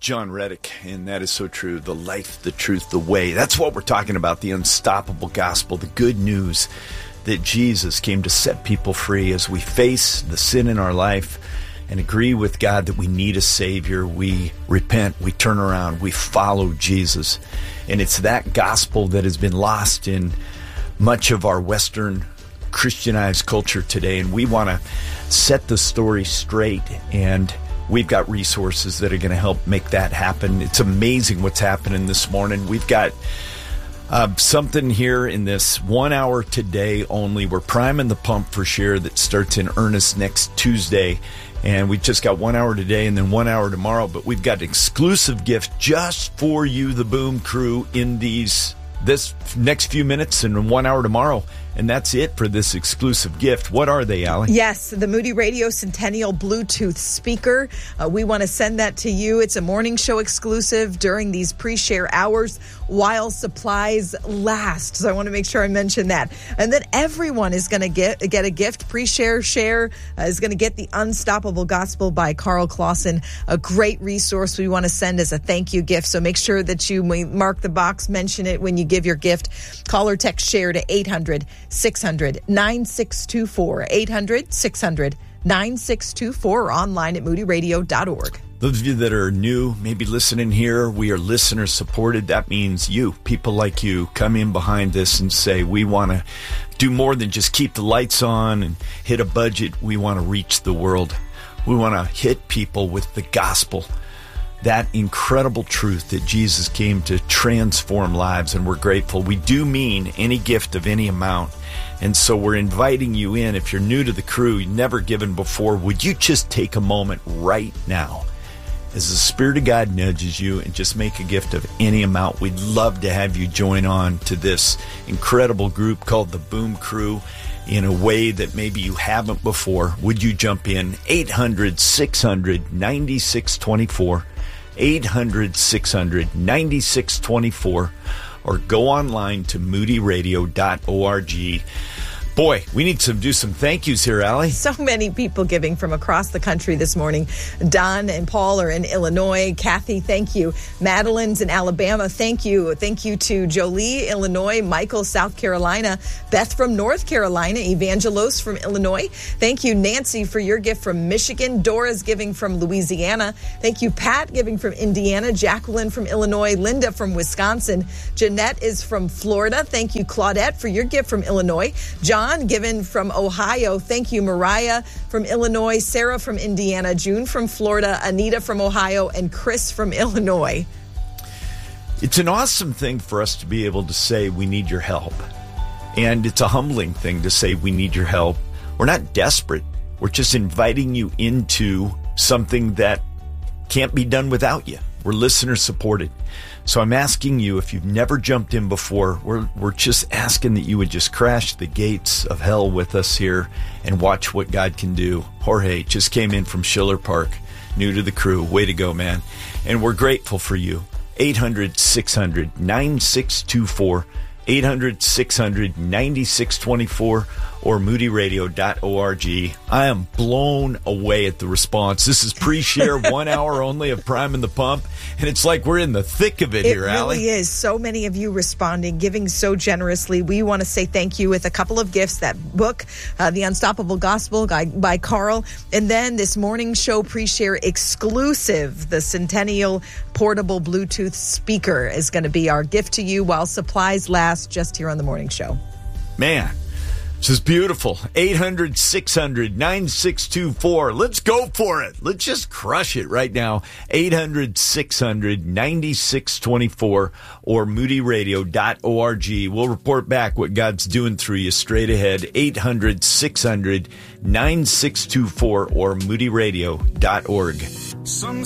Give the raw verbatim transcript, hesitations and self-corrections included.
John Reddick, and that is so true. The life, the truth, the way. That's what we're talking about, the unstoppable gospel, the good news that Jesus came to set people free as we face the sin in our life and agree with God that we need a Savior. We repent, we turn around, we follow Jesus. And it's that gospel that has been lost in much of our Western Christianized culture today, and we want to set the story straight, and we've got resources that are going to help make that happen. It's amazing what's happening this morning. We've got uh, something here in this one hour today only. We're priming the pump for Share that starts in earnest next Tuesday. And we've just got one hour today and then one hour tomorrow. But we've got an exclusive gift just for you, the Boom Crew, in these this next few minutes and one hour tomorrow. And that's it for this exclusive gift. What are they, Allie? Yes, the Moody Radio Centennial Bluetooth speaker. Uh, we want to send that to you. It's a morning show exclusive during these pre-share hours while supplies last. So I want to make sure I mention that. And then everyone is going to get get a gift. Pre-share share uh, is going to get the Unstoppable Gospel by Carl Clausen, a great resource we want to send as a thank you gift. So make sure that you mark the box, mention it when you give your gift. Call or text Share to eight hundred, six hundred, nine six two four, eight hundred, six hundred, nine six two four, or online at moody radio dot org. Those of you that are new, maybe listening here, we are listener supported. That means you, people like you, come in behind this and say, we want to do more than just keep the lights on and hit a budget. We want to reach the world. We want to hit people with the gospel, that incredible truth that Jesus came to transform lives, and we're grateful. We do mean any gift of any amount. And so we're inviting you in. If you're new to the crew, you've never given before, would you just take a moment right now as the Spirit of God nudges you and just make a gift of any amount? We'd love to have you join on to this incredible group called the Boom Crew in a way that maybe you haven't before. Would you jump in? eight hundred, six hundred, ninety-six twenty-four, eight hundred, six hundred, ninety-six twenty-four, or go online to moody radio dot org. Boy, we need to do some thank yous here, Allie. So many people giving from across the country this morning. Don and Paul are in Illinois. Kathy, thank you. Madeline's in Alabama. Thank you. Thank you to Jolie, Illinois. Michael, South Carolina. Beth from North Carolina. Evangelos from Illinois. Thank you, Nancy, for your gift from Michigan. Dora's giving from Louisiana. Thank you, Pat, giving from Indiana. Jacqueline from Illinois. Linda from Wisconsin. Jeanette is from Florida. Thank you, Claudette, for your gift from Illinois. John, given from Ohio. Thank you, Mariah from Illinois, Sarah from Indiana, June from Florida, Anita from Ohio, and Chris from Illinois. It's an awesome thing for us to be able to say we need your help. And it's a humbling thing to say we need your help. We're not desperate. We're just inviting you into something that can't be done without you. We're listener supported. So I'm asking you, if you've never jumped in before, we're we're just asking that you would just crash the gates of hell with us here and watch what God can do. Jorge just came in from Schiller Park, new to the crew. Way to go, man. And we're grateful for you. eight hundred, six hundred, nine six two four, eight hundred, six hundred, ninety-six twenty-four, or moody radio dot org. I am blown away at the response. This is pre-share, one hour only of Priming the Pump, and it's like we're in the thick of it, it here, Allie. It really is. So many of you responding, giving so generously. We want to say thank you with a couple of gifts. That book, uh, The Unstoppable Gospel by, by Carl, and then this morning show pre-share exclusive, the Centennial Portable Bluetooth speaker is going to be our gift to you while supplies last, just here on the morning show. Man, this is beautiful. eight hundred, six hundred, nine six two four. Let's go for it. Let's just crush it right now. eight hundred, six hundred, ninety-six twenty-four or moody radio dot org. We'll report back what God's doing through you straight ahead. eight hundred, six hundred, nine six two four or moody radio dot org. Some